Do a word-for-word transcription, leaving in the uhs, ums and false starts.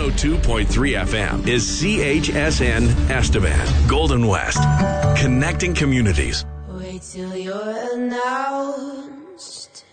oh two point three F M is C H S N Estevan, Golden West. Connecting communities. Wait till you're announced.